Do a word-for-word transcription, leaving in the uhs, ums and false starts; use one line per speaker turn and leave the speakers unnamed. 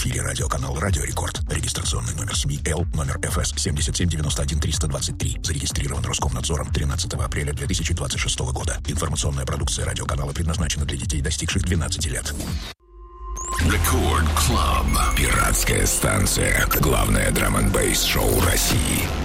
эфире радиоканал «Радио Рекорд». Регистрационный номер СМИ Л, номер эф эс семь семь девять один три два три. Зарегистрирован Роскомнадзором тринадцатого апреля две тысячи двадцать шестого года. Информационная продукция радиоканала предназначена для детей, достигших двенадцати лет.
Рекорд Клаб. Пиратская станция. Главное драм-н-бейс шоу России.